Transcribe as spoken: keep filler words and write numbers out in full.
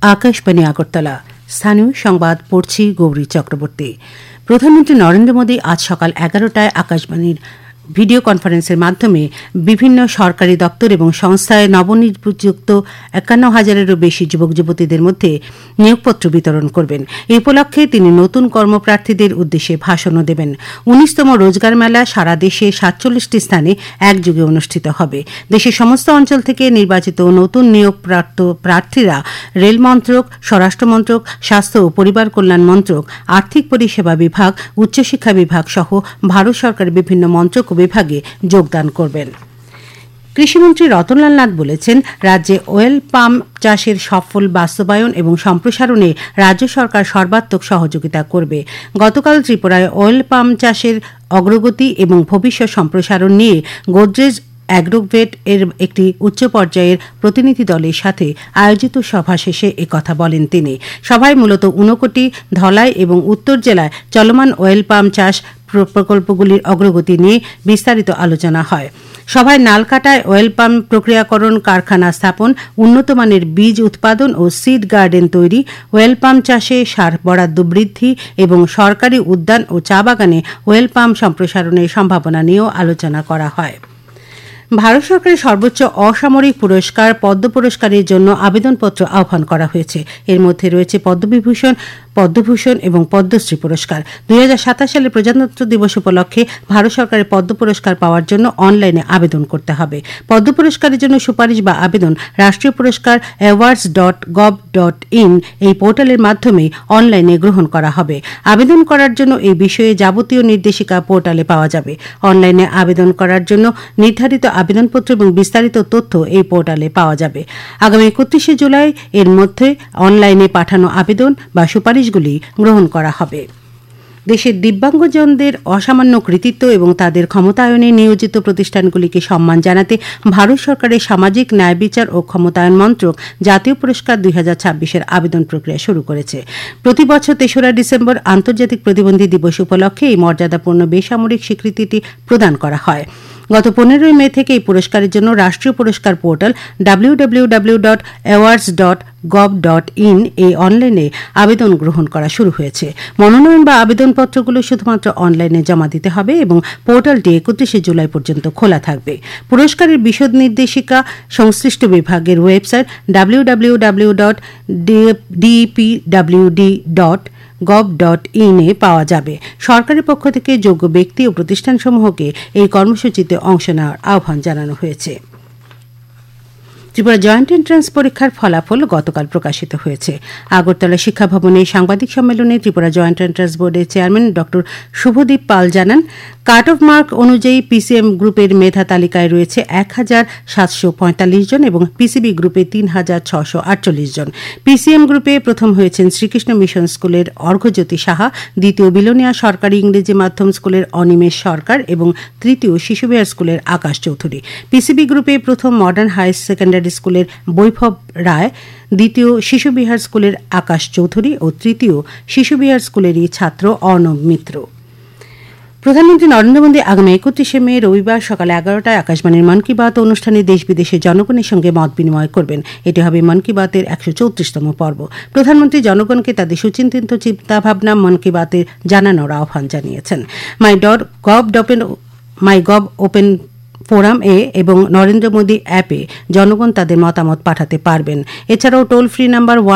আকাশবাণী আগরতলা। স্থানীয় সংবাদ পড়ছি গৌরী চক্রবর্তী। প্রধানমন্ত্রী নরেন্দ্র মোদী আজ সকাল এগারোটায় আকাশবাণীর ভিডিও কনফারেন্সের মাধ্যমে বিভিন্ন সরকারি দপ্তর এবং সংস্থায় নবনিযুক্ত একান্ন হাজারেরও বেশি যুবক যুবতীদের মধ্যে নিয়োগপত্র বিতরণ করবেন। এই উপলক্ষে তিনি নতুন কর্মপ্রার্থীদের উদ্দেশ্যে ভাষণও দেবেন। উনিশতম রোজগার মেলা সারা দেশে সাতচল্লিশটি স্থানে একযোগে অনুষ্ঠিত হবে। দেশের সমস্ত অঞ্চল থেকে নির্বাচিত নতুন নিয়োগপ্রাপ্ত প্রার্থীরা রেল মন্ত্রক, স্বরাষ্ট্র মন্ত্রক, স্বাস্থ্য ও পরিবার কল্যাণ মন্ত্রক, আর্থিক পরিষেবা বিভাগ, উচ্চশিক্ষা বিভাগ সহ ভারত সরকারের বিভিন্ন মন্ত্রক বিভাগে যোগদান করবেন। কৃষিমন্ত্রী রতনলাল নাথ বলেছেন, রাজ্যে ওয়েল পাম চাষের সফল বাস্তবায়ন এবং সম্প্রসারণে রাজ্য সরকার সর্বাত্মক সহযোগিতা করবে। গতকাল ত্রিপুরায় ওয়েল পাম চাষের অগ্রগতি এবং ভবিষ্যৎ সম্প্রসারণ নিয়ে গোদরেজ অ্যাগ্রোভেট এর একটি উচ্চ পর্যায়ের প্রতিনিধি দলের সাথে আয়োজিত সভা শেষে একথা বলেন তিনি। সভায় মূলত ঊনকোটি, ধলাই এবং উত্তর জেলায় চলমান ওয়েল পাম চাষ প্রকল্পগুলির অগ্রগতি নিয়ে বিস্তারিত আলোচনা হয়। সভায় নালকাটায় ওয়েল পাম প্রক্রিয়াকরণ কারখানা স্থাপন, উন্নত মানের বীজ উৎপাদন ও সিড গার্ডেন তৈরি, ওয়েল পাম চাষে সার বরাদ্দ বৃদ্ধি এবং সরকারি উদ্যান ও চা বাগানে ওয়েল পাম সম্প্রসারণের সম্ভাবনা নিয়েও আলোচনা করা হয়। ভারত সরকারের সর্বোচ্চ অসামরিক পুরস্কার পদ্ম পুরস্কারের জন্য আবেদনপত্র আহ্বান করা হয়েছে। এর মধ্যে রয়েছে পদ্মবিভূষণ, পদ্মভূষণ এবং পদ্মশ্রী পুরস্কার। দুই হাজার সাতাশ সালের প্রজাতন্ত্র দিবস উপলক্ষে ভারত সরকারের পদ্ম পুরস্কার পাওয়ার জন্য অনলাইনে আবেদন করতে হবে। পদ্ম পুরস্কারের জন্য সুপারিশ বা আবেদন রাষ্ট্রীয় পুরস্কার awards dot gov dot in এই পোর্টালের মাধ্যমে অনলাইনে গ্রহণ করা হবে। আবেদন করার জন্য এই বিষয়ে যাবতীয় নির্দেশিকা পোর্টালে পাওয়া যাবে। অনলাইনে আবেদন করার জন্য নির্ধারিত আবেদনপত্র এবং বিস্তারিত তথ্য এই পোর্টালে পাওয়া যাবে। আগামী একত্রিশে জুলাই এর মধ্যে অনলাইনে পাঠানো আবেদন বা সুপারিশগুলি গ্রহণ করা হবে। দেশের দিব্যাঙ্গজনদের অসামান্য কৃতিত্ব এবং তাদের ক্ষমতায়নে নিয়োজিত প্রতিষ্ঠানগুলিকে সম্মান জানাতে ভারত সরকারের সামাজিক ন্যায় বিচার ও ক্ষমতায়ন মন্ত্রক জাতীয় পুরস্কার দুই হাজার ছাব্বিশের আবেদন প্রক্রিয়া শুরু করেছে। প্রতি বছর তেসরা ডিসেম্বর আন্তর্জাতিক প্রতিবন্ধী দিবস উপলক্ষে এই মর্যাদাপূর্ণ বেসামরিক স্বীকৃতিটি প্রদান করা হয়। গত পনেরোই মে থেকে এই পুরস্কারের জন্য রাষ্ট্রীয় পুরস্কার portal W W W dot awards dot gov dot in এই অনলাইনে আবেদন গ্রহণ করা শুরু হয়েছে। মনোনয়ন বা আবেদনপত্রগুলো শুধুমাত্র অনলাইনে জমা দিতে হবে এবং পোর্টালটি একত্রিশে জুলাই পর্যন্ত খোলা থাকবে। পুরস্কারের বিশদ নির্দেশিকা সংশ্লিষ্ট বিভাগের website W W W dot ডিপিডাব্লিউডি dot gov dot in a পাওয়া যাবে। সরকারের পক্ষ থেকে যোগ্য ব্যক্তি ও প্রতিষ্ঠানসমূহকে এই কর্মসূচিতে অংশ নেওয়ার আহ্বান জানানো হয়েছে। ত্রিপুরা জয়েন্ট এন্ট্রান্স পরীক্ষার ফলাফল গতকাল প্রকাশিত হয়েছে। আগরতলা শিক্ষা ভবনে সাংবাদিক সম্মেলনে ত্রিপুরা জয়েন্ট এন্ট্রান্স বোর্ডের চেয়ারম্যান ডক্টর শুভদীপ পাল জানান, কাট অফ মার্ক অনুযায়ী পিসিএম গ্রুপের মেধা তালিকায় রয়েছে এক হাজার সাতশো পঁয়তাল্লিশ জন এবং পিসিবি গ্রুপে তিন হাজার ছশো আটচল্লিশ জন। পিসিএম গ্রুপে প্রথম হয়েছেন শ্রীকৃষ্ণ মিশন স্কুলের অর্ঘ্যজ্যোতি সাহা, দ্বিতীয় বিলোনিয়া সরকারি ইংরেজি মাধ্যম স্কুলের অনিমেষ সরকার এবং তৃতীয় শিশুবিহার স্কুলের আকাশ চৌধুরী। পিসিবি গ্রুপে প্রথম মডার্ন হাই সেকেন্ডারি স্কুলের বৈভব রায়, দ্বিতীয় শিশুবিহার স্কুলের আকাশ চৌধুরী ও তৃতীয় শিশুবিহার স্কুলেরই ছাত্র অর্ণব মিত্র। প্রধানমন্ত্রী নরেন্দ্র মোদী আগামী একত্রিশে মে রবিবার সকাল এগারোটায় আকাশবাণীর মন কি বাত অনুষ্ঠানে দেশ বিদেশের জনগণের সঙ্গে মত বিনিময় করবেন। এটি হবে মন কি বাতের একশো চৌত্রিশতম পর্ব। প্রধানমন্ত্রী জনগণকে তাদের সুচিন্তিত চিন্তাভাবনা মন কি বাতের জানানোর আহ্বান জানিয়েছেন। মাই ডট গভ ডট মাই গভ ওপেন ফোরাম এ এবং নরেন্দ্র মোদী অ্যাপে জনগণ তাদের মতামত পাঠাতে পারবেন। এছাড়াও টোল ফ্রি নাম্বার